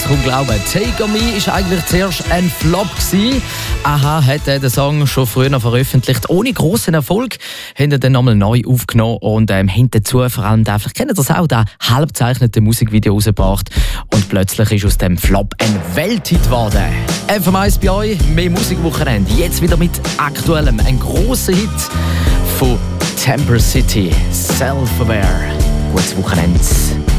kaum glauben. Take On Me war eigentlich zuerst ein Flop gewesen. Aha hat den Song schon früher veröffentlicht. Ohne grossen Erfolg haben ihn dann nochmal neu aufgenommen und haben dazu vor allem, vielleicht kennt ihr das auch, da halbzeichnete Musikvideo rausgebracht. Und plötzlich ist aus dem Flop ein Welthit geworden. FM1 bei euch, mehr Musikwochenende. Jetzt wieder mit aktuellem, ein grosser Hit von Temper City, Self-Aware. Gutes Wochenende.